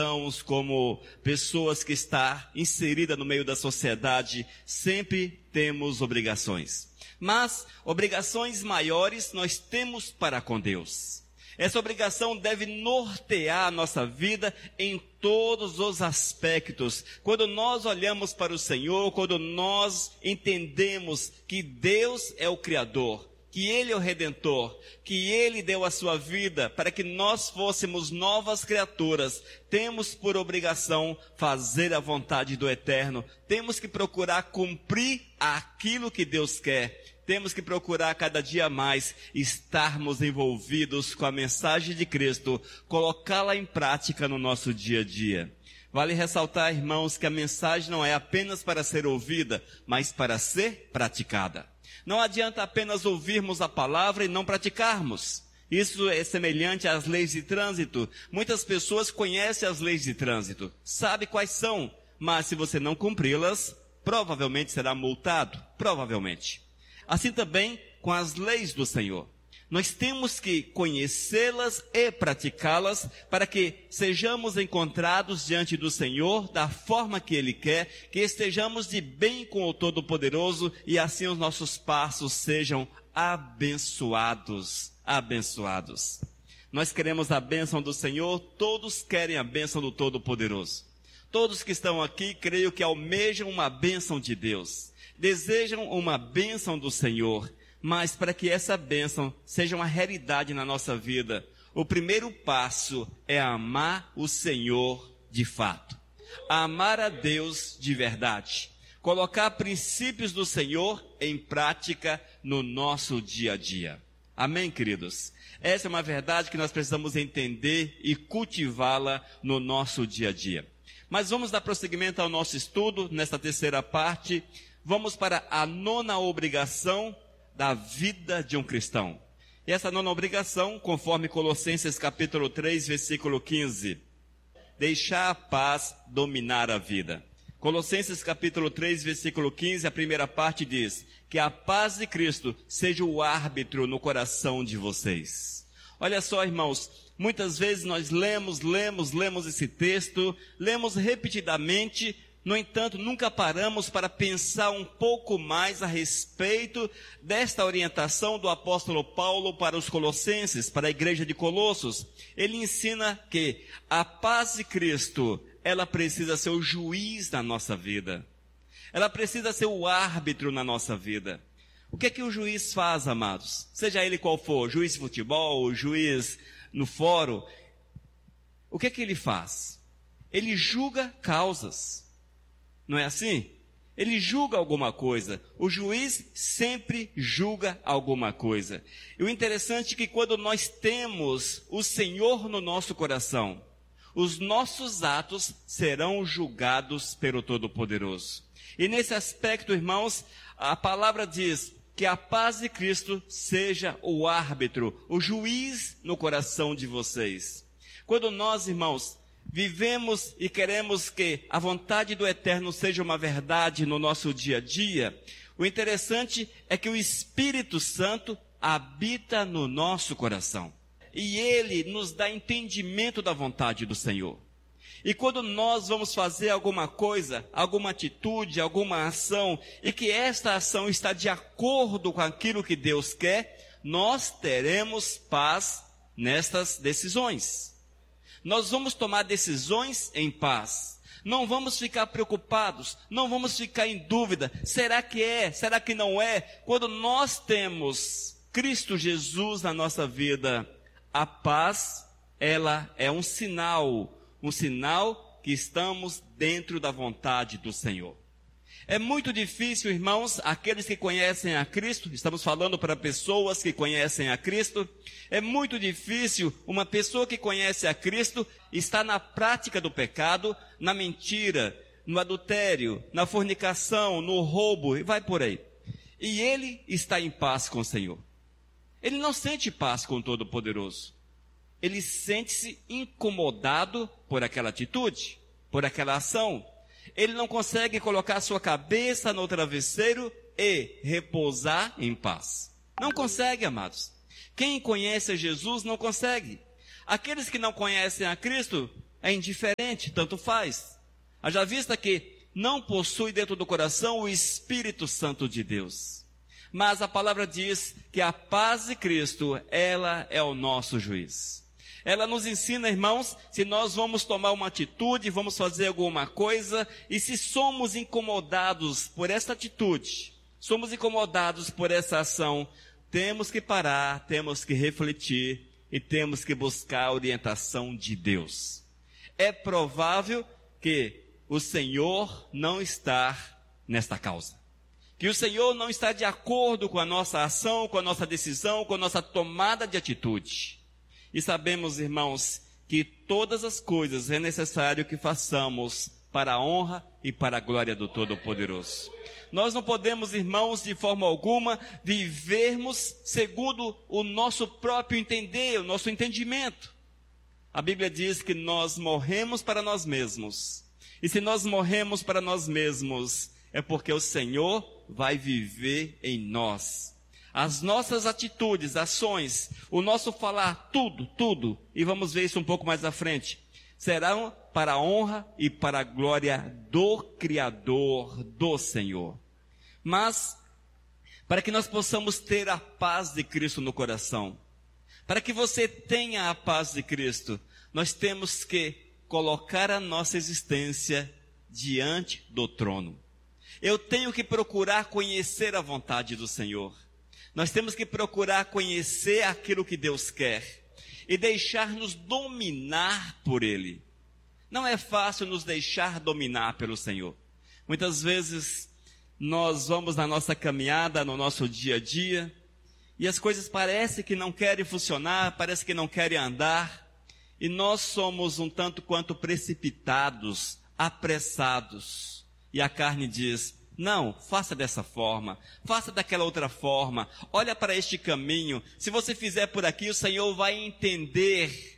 como pessoas que estão inseridas no meio da sociedade, sempre temos obrigações. Mas obrigações maiores nós temos para com Deus. Essa obrigação deve nortear a nossa vida em todos os aspectos. Quando nós olhamos para o Senhor, quando nós entendemos que Deus é o Criador, que Ele é o Redentor, que Ele deu a sua vida para que nós fôssemos novas criaturas, temos por obrigação fazer a vontade do Eterno, temos que procurar cumprir aquilo que Deus quer, temos que procurar cada dia mais estarmos envolvidos com a mensagem de Cristo, colocá-la em prática no nosso dia a dia. Vale ressaltar, irmãos, que a mensagem não é apenas para ser ouvida, mas para ser praticada. Não adianta apenas ouvirmos a palavra e não praticarmos. Isso é semelhante às leis de trânsito. Muitas pessoas conhecem as leis de trânsito, sabem quais são, mas se você não cumpri-las, provavelmente será multado, provavelmente. Assim também com as leis do Senhor. Nós temos que conhecê-las e praticá-las para que sejamos encontrados diante do Senhor da forma que Ele quer, que estejamos de bem com o Todo-Poderoso e assim os nossos passos sejam abençoados. Abençoados. Nós queremos a bênção do Senhor, todos querem a bênção do Todo-Poderoso. Todos que estão aqui, creio que almejam uma bênção de Deus, desejam uma bênção do Senhor. Mas para que essa bênção seja uma realidade na nossa vida, o primeiro passo é amar o Senhor de fato. Amar a Deus de verdade. Colocar princípios do Senhor em prática no nosso dia a dia. Amém, queridos? Essa é uma verdade que nós precisamos entender e cultivá-la no nosso dia a dia. Mas vamos dar prosseguimento ao nosso estudo, nesta terceira parte. Vamos para a nona obrigação da vida de um cristão. E essa nona obrigação, conforme Colossenses capítulo 3, versículo 15, deixar a paz dominar a vida. Colossenses capítulo 3, versículo 15, a primeira parte diz, que a paz de Cristo seja o árbitro no coração de vocês. Olha só, irmãos, muitas vezes nós lemos esse texto, lemos repetidamente. No entanto, nunca paramos para pensar um pouco mais a respeito desta orientação do apóstolo Paulo para os colossenses, para a igreja de Colossos. Ele ensina que a paz de Cristo, ela precisa ser o juiz da nossa vida. Ela precisa ser o árbitro na nossa vida. O que é que o juiz faz, amados? Seja ele qual for, juiz de futebol, juiz no fórum. O que é que ele faz? Ele julga causas. Não é assim? Ele julga alguma coisa. O juiz sempre julga alguma coisa. E o interessante é que quando nós temos o Senhor no nosso coração, os nossos atos serão julgados pelo Todo-Poderoso. E nesse aspecto, irmãos, a palavra diz que a paz de Cristo seja o árbitro, o juiz no coração de vocês. Quando nós, irmãos, vivemos e queremos que a vontade do Eterno seja uma verdade no nosso dia a dia, o interessante é que o Espírito Santo habita no nosso coração. E Ele nos dá entendimento da vontade do Senhor. E quando nós vamos fazer alguma coisa, alguma atitude, alguma ação, e que esta ação está de acordo com aquilo que Deus quer, nós teremos paz nestas decisões. Nós vamos tomar decisões em paz. Não vamos ficar preocupados, não vamos ficar em dúvida. Será que é? Será que não é? Quando nós temos Cristo Jesus na nossa vida, a paz, ela é um sinal que estamos dentro da vontade do Senhor. É muito difícil, irmãos, aqueles que conhecem a Cristo, estamos falando para pessoas que conhecem a Cristo, é muito difícil uma pessoa que conhece a Cristo estar na prática do pecado, na mentira, no adultério, na fornicação, no roubo, e vai por aí. E ele está em paz com o Senhor. Ele não sente paz com o Todo-Poderoso. Ele sente-se incomodado por aquela atitude, por aquela ação. Ele não consegue colocar sua cabeça no travesseiro e repousar em paz. Não consegue, amados. Quem conhece a Jesus não consegue. Aqueles que não conhecem a Cristo é indiferente, tanto faz. Haja vista que não possui dentro do coração o Espírito Santo de Deus. Mas a palavra diz que a paz de Cristo, ela é o nosso juiz. Ela nos ensina, irmãos, se nós vamos tomar uma atitude, vamos fazer alguma coisa, e se somos incomodados por essa atitude, somos incomodados por essa ação, temos que parar, temos que refletir e temos que buscar a orientação de Deus. É provável que o Senhor não está nesta causa. Que o Senhor não está de acordo com a nossa ação, com a nossa decisão, com a nossa tomada de atitude. E sabemos, irmãos, que todas as coisas é necessário que façamos para a honra e para a glória do Todo-Poderoso. Nós não podemos, irmãos, de forma alguma, vivermos segundo o nosso próprio entender, o nosso entendimento. A Bíblia diz que nós morremos para nós mesmos. E se nós morremos para nós mesmos, é porque o Senhor vai viver em nós. As nossas atitudes, ações, o nosso falar, tudo, e vamos ver isso um pouco mais à frente, serão para a honra e para a glória do Criador, do Senhor. Mas, para que nós possamos ter a paz de Cristo no coração, para que você tenha a paz de Cristo, nós temos que colocar a nossa existência diante do trono. Eu tenho que procurar conhecer a vontade do Senhor. Nós temos que procurar conhecer aquilo que Deus quer e deixar-nos dominar por Ele. Não é fácil nos deixar dominar pelo Senhor. Muitas vezes nós vamos na nossa caminhada, no nosso dia a dia, e as coisas parecem que não querem funcionar, parece que não querem andar, e nós somos um tanto quanto precipitados, apressados. E a carne diz: não, faça dessa forma, faça daquela outra forma, olha para este caminho, se você fizer por aqui, o Senhor vai entender.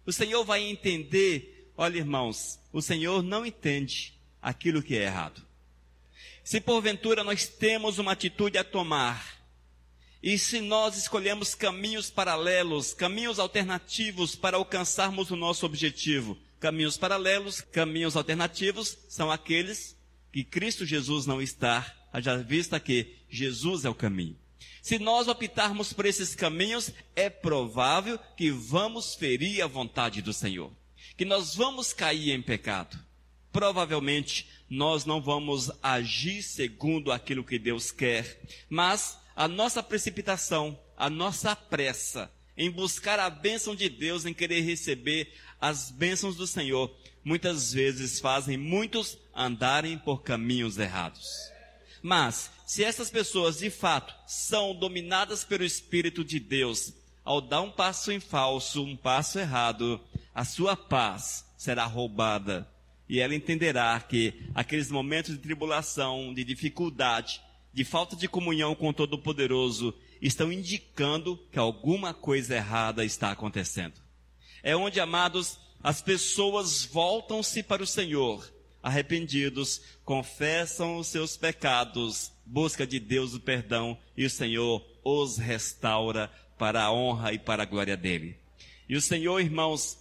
Olha, irmãos, o Senhor não entende aquilo que é errado. Se porventura nós temos uma atitude a tomar, e se nós escolhemos caminhos paralelos, caminhos alternativos para alcançarmos o nosso objetivo, caminhos paralelos, caminhos alternativos, são aqueles que Cristo Jesus não está, haja vista que Jesus é o caminho. Se nós optarmos por esses caminhos, é provável que vamos ferir a vontade do Senhor, que nós vamos cair em pecado. Provavelmente nós não vamos agir segundo aquilo que Deus quer, mas a nossa precipitação, a nossa pressa em buscar a bênção de Deus, em querer receber as bênçãos do Senhor, muitas vezes fazem muitos andarem por caminhos errados. Mas, se essas pessoas de fato são dominadas pelo Espírito de Deus, ao dar um passo em falso, um passo errado, a sua paz será roubada. E ela entenderá que aqueles momentos de tribulação, de dificuldade, de falta de comunhão com o Todo-Poderoso, estão indicando que alguma coisa errada está acontecendo. É onde, amados, as pessoas voltam-se para o Senhor, arrependidos, confessam os seus pecados, busca de Deus o perdão, e o Senhor os restaura para a honra e para a glória dele. E o Senhor, irmãos,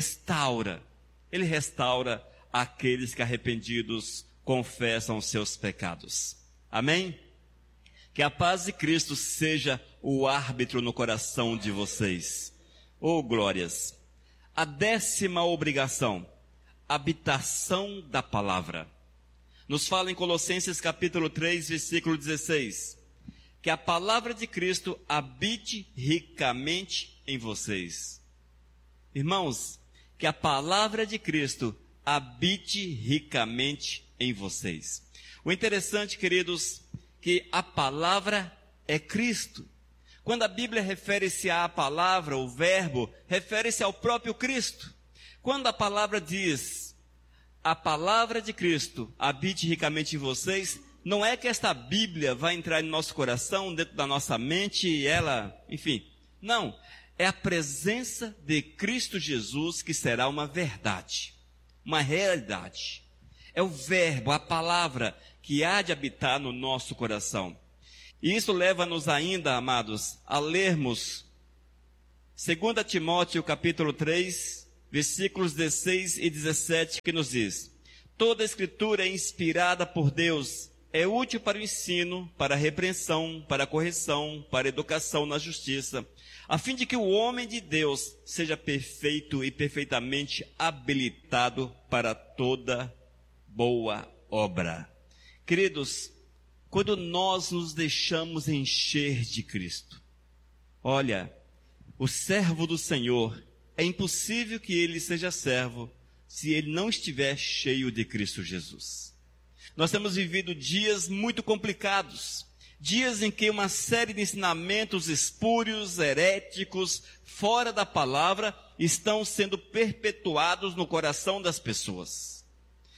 Ele restaura aqueles que arrependidos confessam os seus pecados. Amém? Que a paz de Cristo seja o árbitro no coração de vocês. Oh, glórias! A 10ª obrigação, habitação da palavra. Nos fala em Colossenses capítulo 3, versículo 16, que a palavra de Cristo habite ricamente em vocês. Irmãos, que a palavra de Cristo habite ricamente em vocês. O interessante, queridos, que a palavra é Cristo. Quando a Bíblia refere-se à palavra, o verbo, refere-se ao próprio Cristo. Quando a palavra diz, a palavra de Cristo habite ricamente em vocês, não é que esta Bíblia vai entrar no nosso coração, dentro da nossa mente, e ela, enfim, não. É a presença de Cristo Jesus que será uma verdade, uma realidade. É o verbo, a palavra que há de habitar no nosso coração. E isso leva-nos ainda, amados, a lermos 2 Timóteo capítulo 3, versículos 16 e 17, que nos diz: toda a Escritura é inspirada por Deus, é útil para o ensino, para a repreensão, para a correção, para a educação na justiça, a fim de que o homem de Deus seja perfeito e perfeitamente habilitado para toda boa obra. Queridos, quando nós nos deixamos encher de Cristo, olha, o servo do Senhor, é impossível que ele seja servo se ele não estiver cheio de Cristo Jesus. Nós temos vivido dias muito complicados, dias em que uma série de ensinamentos espúrios, heréticos, fora da palavra, estão sendo perpetuados no coração das pessoas.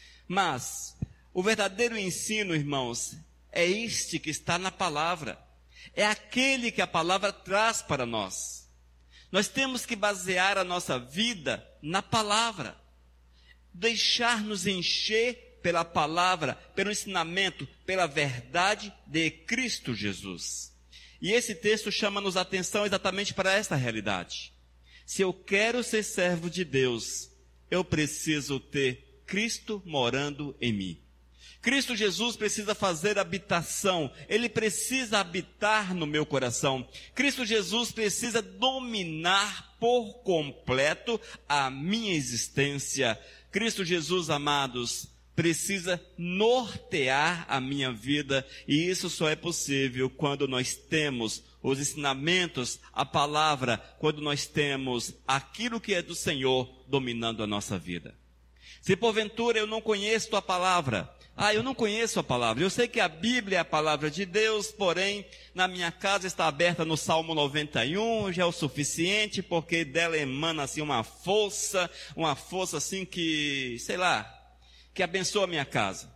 Mas o verdadeiro ensino, irmãos, é este que está na palavra. É aquele que a palavra traz para nós. Nós temos que basear a nossa vida na palavra. Deixar-nos encher pela palavra, pelo ensinamento, pela verdade de Cristo Jesus. E esse texto chama-nos a atenção exatamente para esta realidade. Se eu quero ser servo de Deus, eu preciso ter Cristo morando em mim. Cristo Jesus precisa fazer habitação, Ele precisa habitar no meu coração. Cristo Jesus precisa dominar por completo a minha existência. Cristo Jesus, amados, precisa nortear a minha vida, e isso só é possível quando nós temos os ensinamentos, a palavra, quando nós temos aquilo que é do Senhor dominando a nossa vida. Se porventura eu não conheço a palavra, eu não conheço a palavra, eu sei que a Bíblia é a palavra de Deus, porém, na minha casa está aberta no Salmo 91, já é o suficiente, porque dela emana assim uma força assim que, sei lá, que abençoa a minha casa.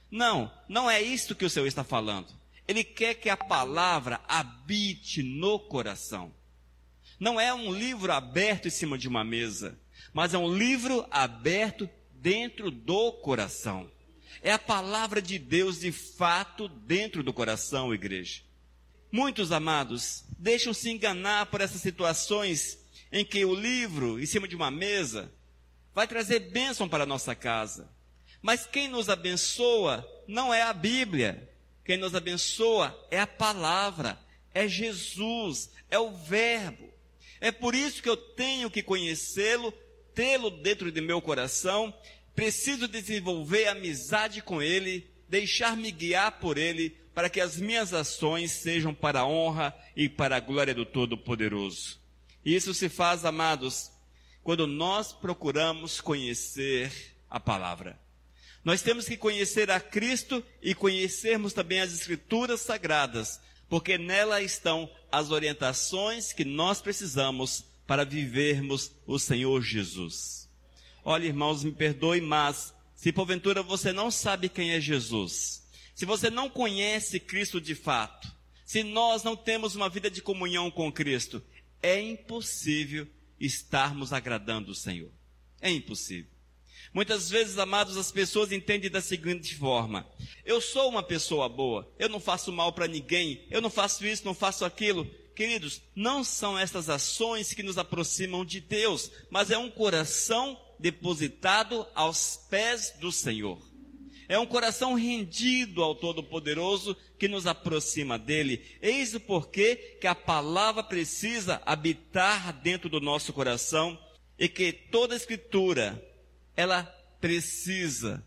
Não é isto que o Senhor está falando. Ele quer que a palavra habite no coração. Não é um livro aberto em cima de uma mesa, mas é um livro aberto dentro do coração. É a palavra de Deus de fato dentro do coração, igreja. Muitos, amados, deixam-se enganar por essas situações em que o livro em cima de uma mesa vai trazer bênção para a nossa casa. Mas quem nos abençoa não é a Bíblia. Quem nos abençoa é a palavra, é Jesus, é o Verbo. É por isso que eu tenho que conhecê-lo, tê-lo dentro de meu coração. Preciso desenvolver amizade com Ele, deixar-me guiar por Ele, para que as minhas ações sejam para a honra e para a glória do Todo-Poderoso. Isso se faz, amados, quando nós procuramos conhecer a palavra. Nós temos que conhecer a Cristo e conhecermos também as Escrituras Sagradas, porque nela estão as orientações que nós precisamos para vivermos o Senhor Jesus. Olha, irmãos, me perdoe, mas se porventura você não sabe quem é Jesus, se você não conhece Cristo de fato, se nós não temos uma vida de comunhão com Cristo, é impossível estarmos agradando o Senhor. É impossível. Muitas vezes, amados, as pessoas entendem da seguinte forma: eu sou uma pessoa boa, eu não faço mal para ninguém, eu não faço isso, não faço aquilo. Queridos, não são essas ações que nos aproximam de Deus, mas é um coração depositado aos pés do Senhor. É um coração rendido ao Todo-Poderoso que nos aproxima dele. Eis o porquê que a palavra precisa habitar dentro do nosso coração e que toda a Escritura, ela precisa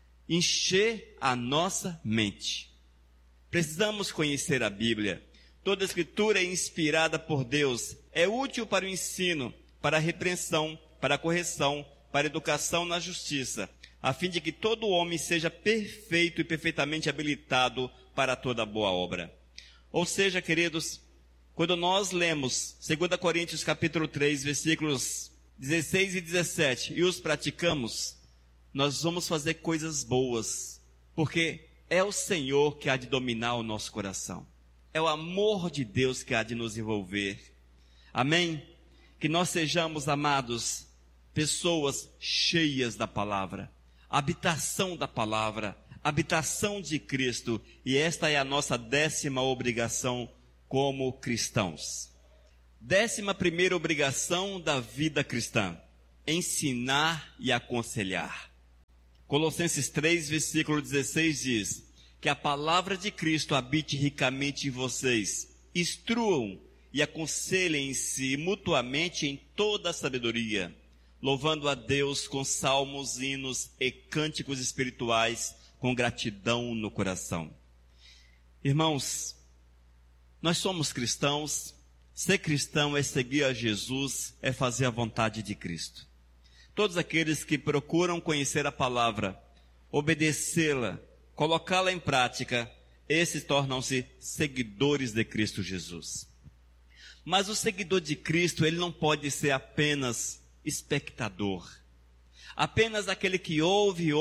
encher a nossa mente. Precisamos conhecer a Bíblia. Toda a Escritura é inspirada por Deus, é útil para o ensino, para a repreensão, para a correção, para a educação na justiça, a fim de que todo homem seja perfeito e perfeitamente habilitado para toda boa obra. Ou seja, queridos, quando nós lemos 2 Coríntios capítulo 3, versículos 16 e 17, e os praticamos, nós vamos fazer coisas boas, porque é o Senhor que há de dominar o nosso coração. É o amor de Deus que há de nos envolver. Amém? Que nós sejamos, amados, pessoas cheias da palavra, habitação da palavra, habitação de Cristo, e esta é a nossa 10ª obrigação como cristãos. 11ª obrigação da vida cristã: ensinar e aconselhar. Colossenses 3, versículo 16 diz que a palavra de Cristo habite ricamente em vocês, instruam e aconselhem-se mutuamente em toda a sabedoria, louvando a Deus com salmos, hinos e cânticos espirituais, com gratidão no coração. Irmãos, nós somos cristãos. Ser cristão é seguir a Jesus, é fazer a vontade de Cristo. Todos aqueles que procuram conhecer a palavra, obedecê-la, colocá-la em prática, esses tornam-se seguidores de Cristo Jesus. Mas o seguidor de Cristo, ele não pode ser apenas espectador. Apenas aquele que ouve,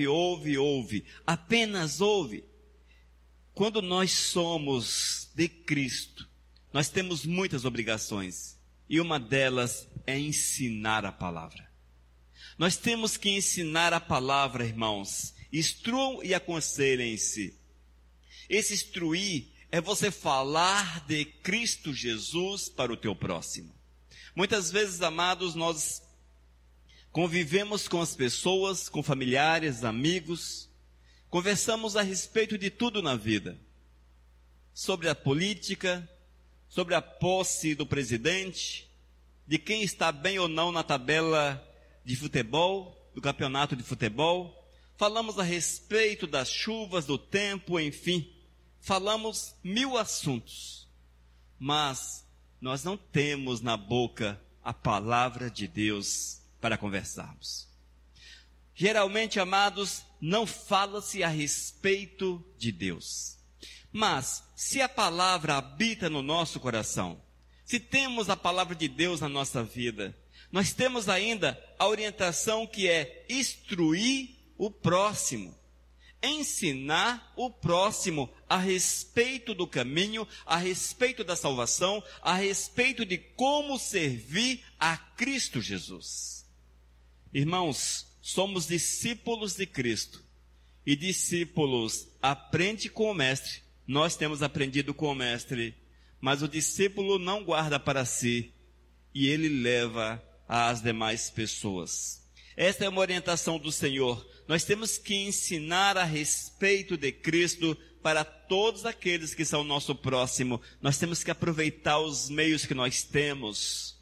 apenas ouve. Quando nós somos de Cristo, nós temos muitas obrigações, e uma delas é ensinar a palavra. Nós temos que ensinar a palavra, irmãos. Instruam e aconselhem-se. Esse instruir é você falar de Cristo Jesus para o teu próximo. Muitas vezes, amados, nós convivemos com as pessoas, com familiares, amigos, conversamos a respeito de tudo na vida. Sobre a política, sobre a posse do presidente, de quem está bem ou não na tabela de futebol, do campeonato de futebol. Falamos a respeito das chuvas, do tempo, enfim. Falamos 1000 assuntos. Mas nós não temos na boca a palavra de Deus para conversarmos. Geralmente, amados, não fala-se a respeito de Deus. Mas, se a palavra habita no nosso coração, se temos a palavra de Deus na nossa vida, nós temos ainda a orientação que é instruir o próximo, ensinar o próximo a respeito do caminho, a respeito da salvação, a respeito de como servir a Cristo Jesus. Irmãos, somos discípulos de Cristo, e discípulos aprende com o mestre. Nós temos aprendido com o mestre, mas o discípulo não guarda para si, e ele leva às demais pessoas. Esta é uma orientação do Senhor. Nós temos que ensinar a respeito de Cristo para todos aqueles que são nosso próximo. Nós temos que aproveitar os meios que nós temos,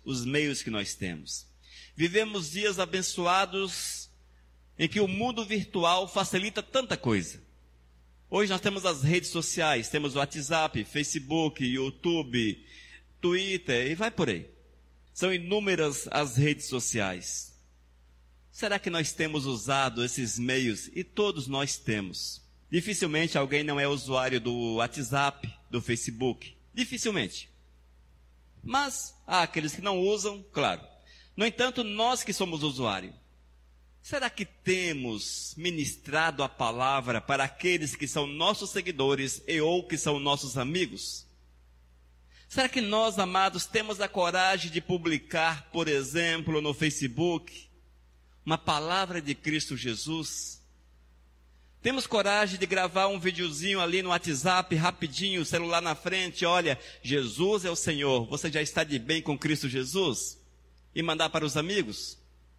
Vivemos dias abençoados em que o mundo virtual facilita tanta coisa. Hoje nós temos as redes sociais, temos o WhatsApp, Facebook, YouTube, Twitter e vai por aí. São inúmeras as redes sociais. Será que nós temos usado esses meios? E todos nós temos. Dificilmente alguém não é usuário do WhatsApp, do Facebook. Dificilmente. Mas há aqueles que não usam, claro. No entanto, nós que somos usuários, será que temos ministrado a palavra para aqueles que são nossos seguidores e ou que são nossos amigos? Será que nós, amados, temos a coragem de publicar, por exemplo, no Facebook, uma palavra de Cristo Jesus? Temos coragem de gravar um videozinho ali no WhatsApp, rapidinho, celular na frente, olha, Jesus é o Senhor, você já está de bem com Cristo Jesus? E mandar para os amigos?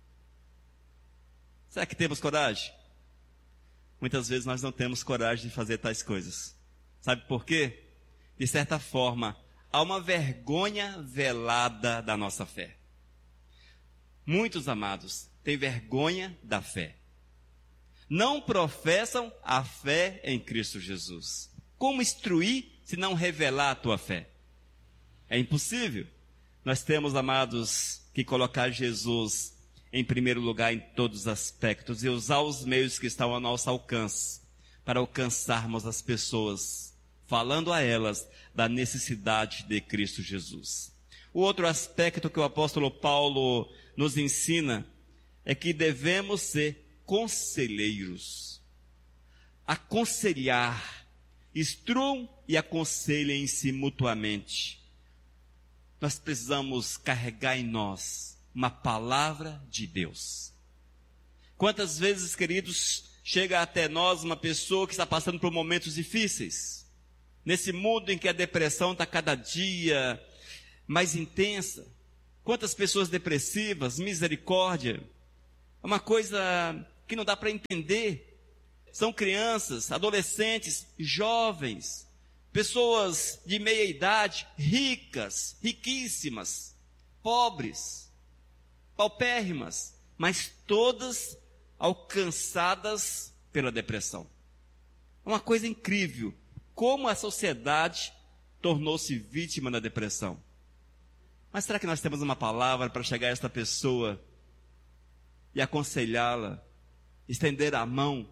Será que temos coragem? Muitas vezes nós não temos coragem de fazer tais coisas. Sabe por quê? De certa forma, há uma vergonha velada da nossa fé. Muitos, amados, têm vergonha da fé. Não professam a fé em Cristo Jesus. Como instruir se não revelar a tua fé? É impossível. Nós temos, amados, que colocar Jesus em primeiro lugar em todos os aspectos e usar os meios que estão ao nosso alcance para alcançarmos as pessoas, falando a elas da necessidade de Cristo Jesus. O outro aspecto que o apóstolo Paulo nos ensina é que devemos ser conselheiros. Aconselhar, instruam e aconselhem-se mutuamente. Nós precisamos carregar em nós uma palavra de Deus. Quantas vezes, queridos, chega até nós uma pessoa que está passando por momentos difíceis, nesse mundo em que a depressão está cada dia mais intensa, Quantas pessoas depressivas, misericórdia. É uma coisa que não dá para entender. São crianças, adolescentes, jovens, pessoas de meia idade, ricas, riquíssimas, pobres, paupérrimas, mas todas alcançadas pela depressão. É uma coisa incrível, como a sociedade tornou-se vítima da depressão. Mas será que nós temos uma palavra para chegar a esta pessoa e aconselhá-la, estender a mão?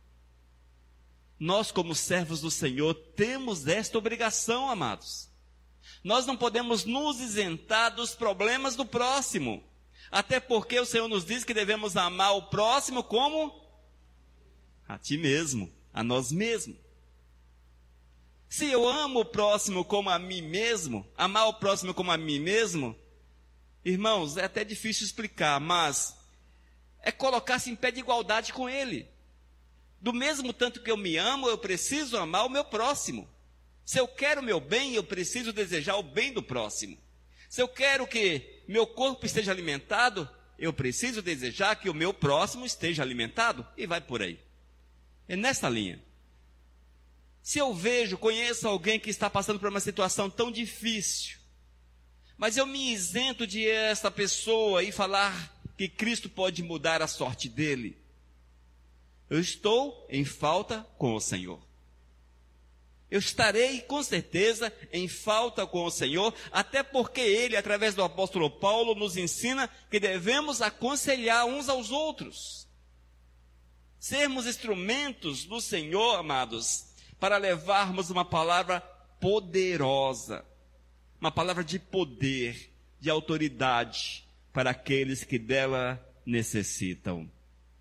Nós, como servos do Senhor, temos esta obrigação, amados. Nós não podemos nos isentar dos problemas do próximo, até porque o Senhor nos diz que devemos amar o próximo como a ti mesmo, a nós mesmos. Se eu amo o próximo como a mim mesmo, amar o próximo como a mim mesmo, irmãos, é até difícil explicar, mas é colocar-se em pé de igualdade com ele. Do mesmo tanto que eu me amo, eu preciso amar o meu próximo. Se eu quero o meu bem, eu preciso desejar o bem do próximo. Se eu quero que meu corpo esteja alimentado, eu preciso desejar que o meu próximo esteja alimentado, e vai por aí. É nessa linha. Se eu conheço alguém que está passando por uma situação tão difícil, mas eu me isento de essa pessoa e falar que Cristo pode mudar a sorte dele, eu estou em falta com o Senhor. Eu estarei com certeza em falta com o Senhor, até porque ele, através do apóstolo Paulo, nos ensina que devemos aconselhar uns aos outros. Sermos instrumentos do Senhor, amados, para levarmos uma palavra poderosa, uma palavra de poder, de autoridade, para aqueles que dela necessitam.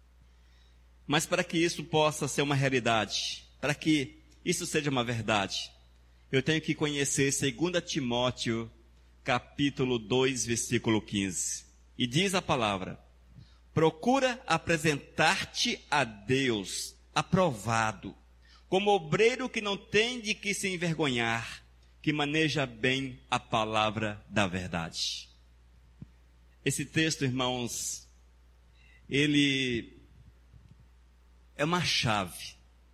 Mas para que isso possa ser uma realidade, para que isso seja uma verdade, eu tenho que conhecer 2 Timóteo, capítulo 2, versículo 15. E diz a palavra: procura apresentar-te a Deus aprovado, como obreiro que não tem de que se envergonhar, que maneja bem a palavra da verdade. Esse texto, irmãos, ele é uma chave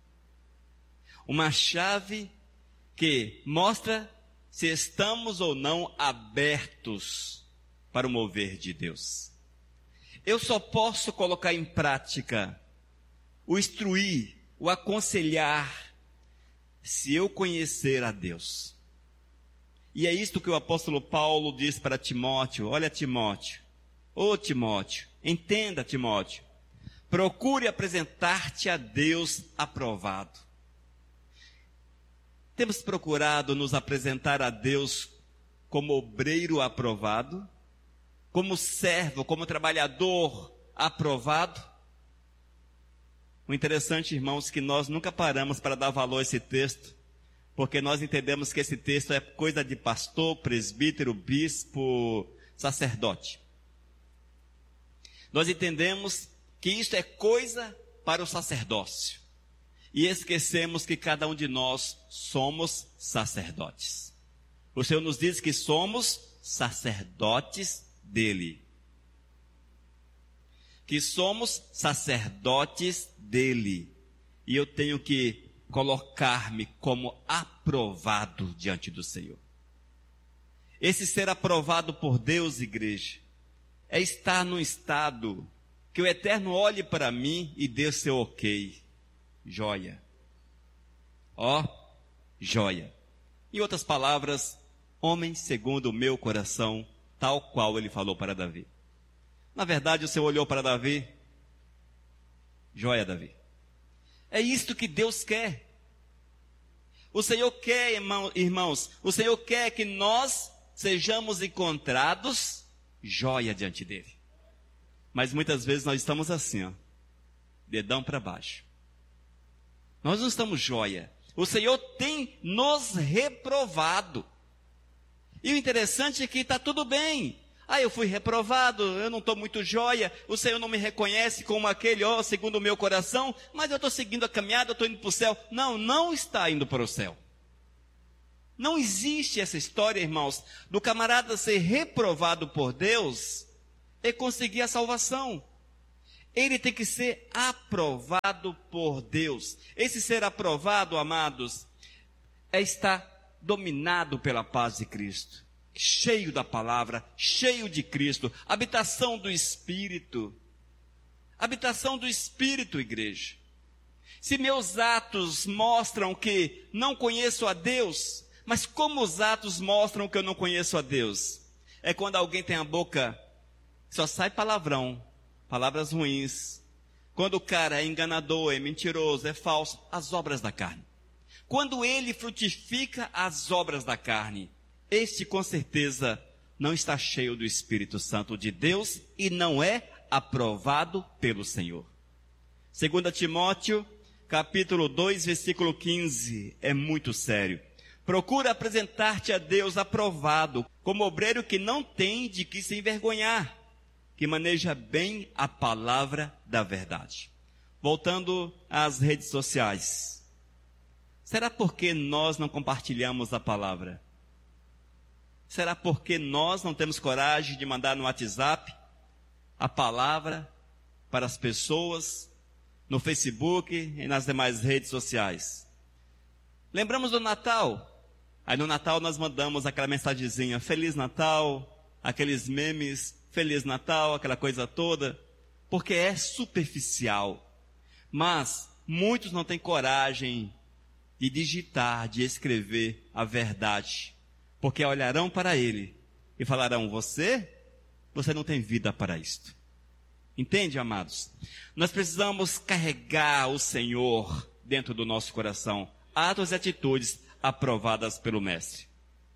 que mostra se estamos ou não abertos para o mover de Deus. Eu só posso colocar em prática o instruir, o aconselhar, se eu conhecer a Deus. E é isto que o apóstolo Paulo diz para Timóteo. Olha, Timóteo, Timóteo, entenda, Timóteo, procure apresentar-te a Deus aprovado. Temos procurado nos apresentar a Deus como obreiro aprovado, como servo, como trabalhador aprovado. O interessante, irmãos, que nós nunca paramos para dar valor a esse texto, porque nós entendemos que esse texto é coisa de pastor, presbítero, bispo, sacerdote. Nós entendemos que isto é coisa para o sacerdócio. E esquecemos que cada um de nós somos sacerdotes. O Senhor nos diz que somos sacerdotes dele. Que somos sacerdotes dele. E eu tenho que colocar-me como aprovado diante do Senhor. Esse ser aprovado por Deus, igreja, é estar num estado que o Eterno olhe para mim e dê seu ok. Joia. Joia. Em outras palavras, homem segundo o meu coração, tal qual ele falou para Davi. Na verdade, o Senhor olhou para Davi. Joia, Davi. É isto que Deus quer. O Senhor quer, irmãos, o Senhor quer que nós sejamos encontrados joia diante dele. Mas muitas vezes nós estamos assim, dedão para baixo. Nós não estamos joia. O Senhor tem nos reprovado. E o interessante é que está tudo bem. Eu fui reprovado, eu não estou muito joia, o Senhor não me reconhece como aquele, segundo o meu coração, mas eu estou seguindo a caminhada, eu estou indo para o céu. Não está indo para o céu. Não existe essa história, irmãos, do camarada ser reprovado por Deus e conseguir a salvação. Ele tem que ser aprovado por Deus. Esse ser aprovado, amados, é estar dominado pela paz de Cristo, cheio da palavra, cheio de Cristo, habitação do Espírito. Habitação do Espírito, igreja. Se meus atos mostram que não conheço a Deus, mas como os atos mostram que eu não conheço a Deus? É quando alguém tem a boca, só sai palavrão, palavras ruins. Quando o cara é enganador, é mentiroso, é falso, as obras da carne. Quando ele frutifica as obras da carne, este com certeza não está cheio do Espírito Santo de Deus e não é aprovado pelo Senhor. 2 Timóteo, capítulo 2, versículo 15, é muito sério. Procura apresentar-te a Deus aprovado, como obreiro que não tem de que se envergonhar, que maneja bem a palavra da verdade. Voltando às redes sociais. Será porque nós não compartilhamos a palavra? Será porque nós não temos coragem de mandar no WhatsApp a palavra para as pessoas, no Facebook e nas demais redes sociais? Lembramos do Natal. Aí no Natal nós mandamos aquela mensagenzinha, Feliz Natal, aqueles memes, Feliz Natal, aquela coisa toda, porque é superficial. Mas muitos não têm coragem de digitar, de escrever a verdade, porque olharão para ele e falarão, você não tem vida para isto. Entende, amados? Nós precisamos carregar o Senhor dentro do nosso coração, atos e atitudes aprovadas pelo Mestre.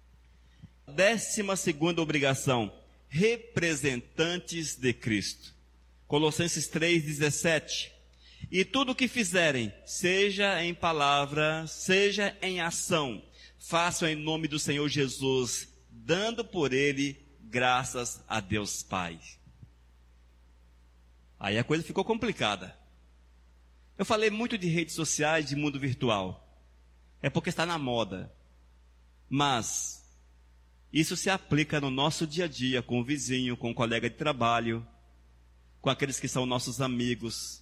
12ª obrigação, representantes de Cristo. Colossenses 3:17. E tudo o que fizerem, seja em palavra, seja em ação, façam em nome do Senhor Jesus, dando por ele graças a Deus Pai. Aí a coisa ficou complicada. Eu falei muito de redes sociais, de mundo virtual. É porque está na moda. Mas isso se aplica no nosso dia a dia, com o vizinho, com o colega de trabalho, com aqueles que são nossos amigos.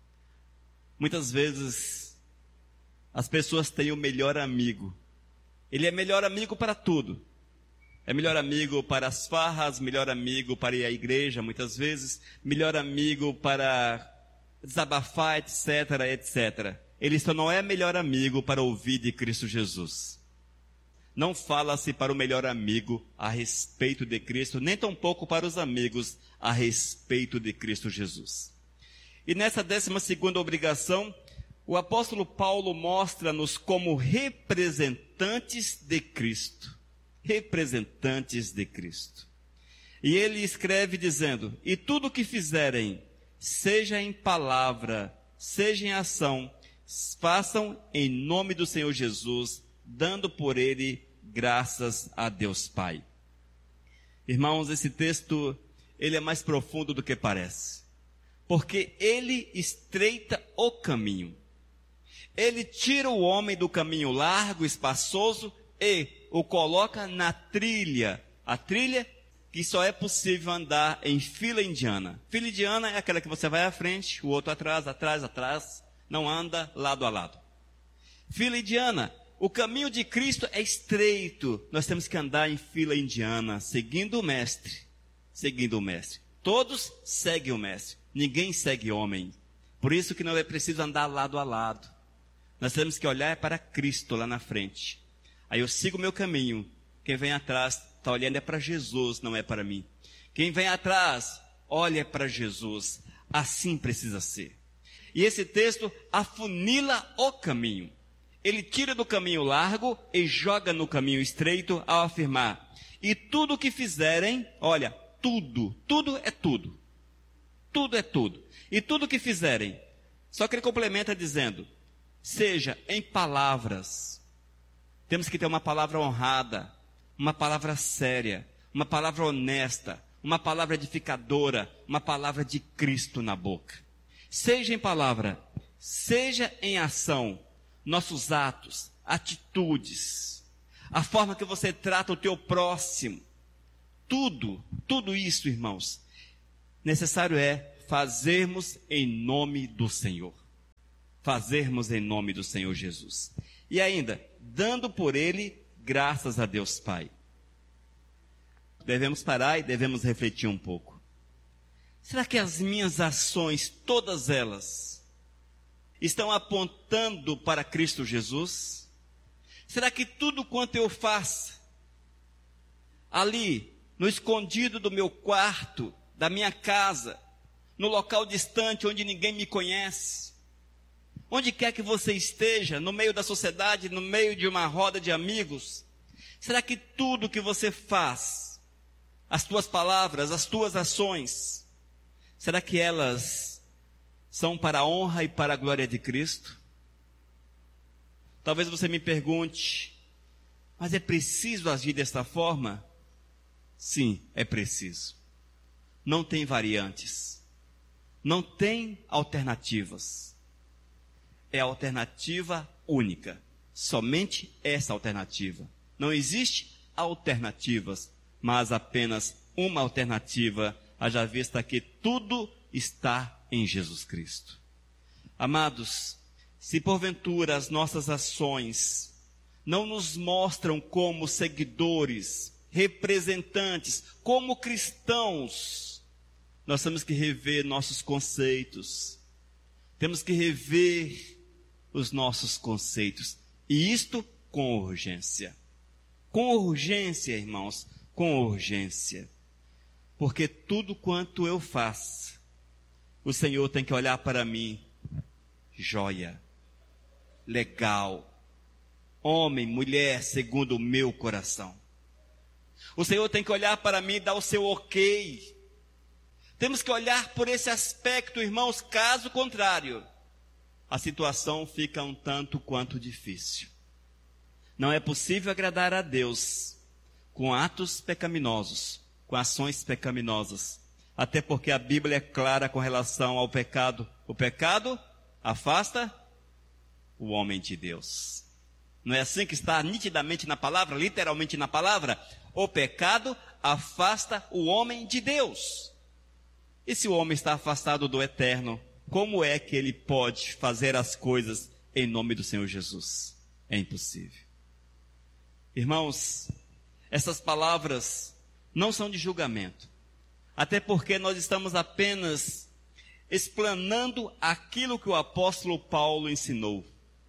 Muitas vezes as pessoas têm o melhor amigo. Ele é melhor amigo para tudo. É melhor amigo para as farras, melhor amigo para ir à igreja, muitas vezes, melhor amigo para desabafar, etc, etc. Ele só não é melhor amigo para ouvir de Cristo Jesus. Não fala-se para o melhor amigo a respeito de Cristo, nem tampouco para os amigos a respeito de Cristo Jesus. E nessa 12ª obrigação, o apóstolo Paulo mostra-nos como representantes de Cristo. Representantes de Cristo. E ele escreve dizendo, e tudo o que fizerem, seja em palavra, seja em ação, façam em nome do Senhor Jesus, dando por ele graças a Deus Pai. Irmãos, esse texto, ele é mais profundo do que parece. Porque ele estreita o caminho. Ele tira o homem do caminho largo, espaçoso, e o coloca na trilha. A trilha que só é possível andar em fila indiana. Fila indiana é aquela que você vai à frente, o outro atrás, não anda lado a lado. Fila indiana, o caminho de Cristo é estreito. Nós temos que andar em fila indiana, seguindo o Mestre. Seguindo o Mestre. Todos seguem o Mestre. Ninguém segue homem. Por isso que não é preciso andar lado a lado. Nós temos que olhar para Cristo lá na frente. Aí eu sigo o meu caminho. Quem vem atrás está olhando é para Jesus, não é para mim. Quem vem atrás, olha para Jesus. Assim precisa ser. E esse texto afunila o caminho. Ele tira do caminho largo e joga no caminho estreito ao afirmar. E tudo o que fizerem, olha, tudo é tudo. Tudo é tudo. E tudo o que fizerem. Só que ele complementa dizendo, seja em palavras. Temos que ter uma palavra honrada, uma palavra séria, uma palavra honesta, uma palavra edificadora, uma palavra de Cristo na boca. Seja em palavra, seja em ação, nossos atos, atitudes. a forma que você trata o teu próximo. Tudo isso, irmãos, necessário é fazermos em nome do Senhor. Fazermos em nome do Senhor Jesus. E ainda, dando por Ele graças a Deus Pai. Devemos parar e devemos refletir um pouco. Será que as minhas ações, todas elas, estão apontando para Cristo Jesus? Será que tudo quanto eu faço, ali, no escondido do meu quarto, da minha casa, no local distante onde ninguém me conhece, onde quer que você esteja, no meio da sociedade, no meio de uma roda de amigos, será que tudo que você faz, as tuas palavras, as tuas ações, será que elas são para a honra e para a glória de Cristo? Talvez você me pergunte, mas é preciso agir desta forma? Sim, é preciso. Não tem variantes. Não tem alternativas. É a alternativa única. Somente essa alternativa. Não existe alternativas, mas apenas uma alternativa, haja vista que tudo está em Jesus Cristo. Amados, se porventura as nossas ações não nos mostram como seguidores, representantes, como cristãos, nós temos que rever nossos conceitos, temos que rever os nossos conceitos, e isto com urgência. Com urgência, irmãos, com urgência. Porque tudo quanto eu faço, o Senhor tem que olhar para mim, joia, legal, homem, mulher, segundo o meu coração. O Senhor tem que olhar para mim e dar o seu ok. Temos que olhar por esse aspecto, irmãos, caso contrário, a situação fica um tanto quanto difícil. Não é possível agradar a Deus com atos pecaminosos, com ações pecaminosas, até porque a Bíblia é clara com relação ao pecado. O pecado afasta o homem de Deus. Não é assim que está nitidamente na palavra, literalmente na palavra? O pecado afasta o homem de Deus. E se o homem está afastado do eterno, como é que ele pode fazer as coisas em nome do Senhor Jesus? É impossível. Irmãos, essas palavras não são de julgamento, até porque nós estamos apenas explanando aquilo que o apóstolo Paulo ensinou.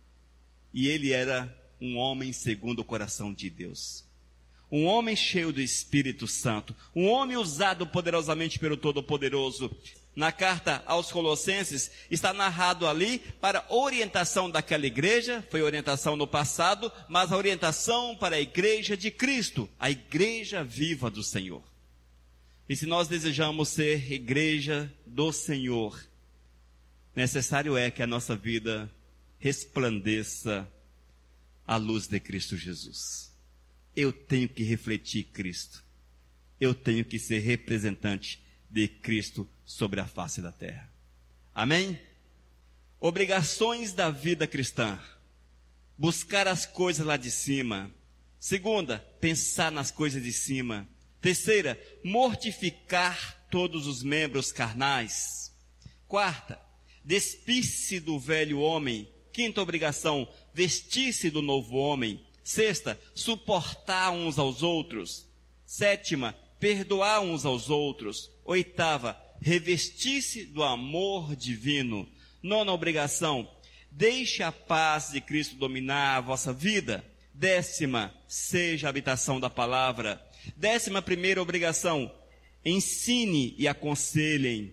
E ele era um homem segundo o coração de Deus. Um homem cheio do Espírito Santo. Um homem usado poderosamente pelo Todo-Poderoso. Na carta aos Colossenses, está narrado ali para orientação daquela igreja, foi orientação no passado, mas a orientação para a igreja de Cristo, a igreja viva do Senhor. E se nós desejamos ser igreja do Senhor, necessário é que a nossa vida resplandeça a luz de Cristo Jesus. Eu tenho que refletir Cristo. Eu tenho que ser representante de Cristo sobre a face da terra. Amém? Obrigações da vida cristã. Buscar as coisas lá de cima. Segunda, pensar nas coisas de cima. Terceira, mortificar todos os membros carnais. Quarta, despir-se do velho homem. Quinta obrigação, vestir-se do novo homem. Sexta, suportar uns aos outros. Sétima, perdoar uns aos outros. Oitava, revestir-se do amor divino. Nona obrigação, deixe a paz de Cristo dominar a vossa vida. Décima, seja a habitação da palavra. 11ª obrigação, ensine e aconselhem.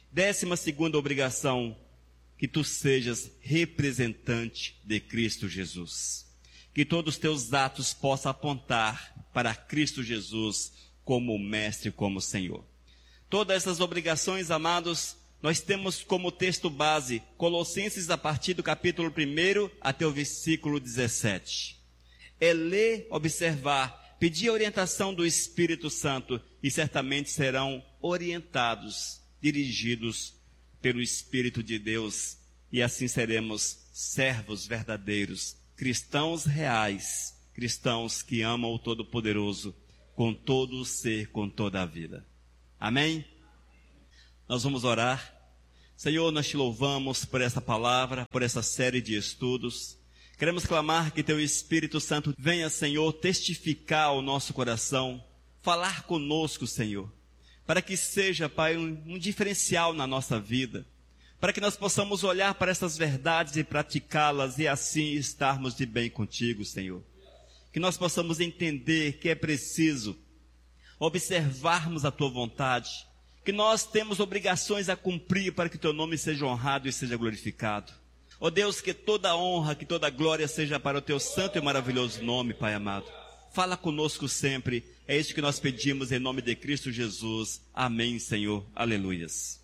12ª obrigação, que tu sejas representante de Cristo Jesus. Que todos os teus atos possam apontar para Cristo Jesus como Mestre, como Senhor. Todas essas obrigações, amados, nós temos como texto base Colossenses a partir do capítulo 1 até o versículo 17. É ler, observar, pedir a orientação do Espírito Santo e certamente serão orientados, dirigidos pelo Espírito de Deus, e assim seremos servos verdadeiros, cristãos reais, cristãos que amam o Todo-Poderoso com todo o ser, com toda a vida. Amém? Nós vamos orar. Senhor, nós te louvamos por essa palavra, por essa série de estudos. Queremos clamar que Teu Espírito Santo venha, Senhor, testificar ao nosso coração, falar conosco, Senhor, para que seja, Pai, um diferencial na nossa vida, para que nós possamos olhar para essas verdades e praticá-las e assim estarmos de bem contigo, Senhor. Que nós possamos entender que é preciso observarmos a Tua vontade, que nós temos obrigações a cumprir para que Teu nome seja honrado e seja glorificado. Ó Deus, que toda honra, que toda glória seja para o Teu santo e maravilhoso nome, Pai amado. Fala conosco sempre, é isso que nós pedimos em nome de Cristo Jesus. Amém, Senhor. Aleluias.